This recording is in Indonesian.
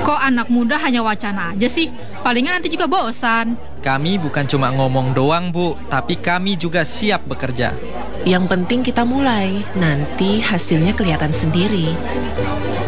Kok anak muda hanya wacana aja sih? Palingan nanti juga bosan. Kami bukan cuma ngomong doang, Bu, tapi kami juga siap bekerja. Yang penting kita mulai, nanti hasilnya kelihatan sendiri.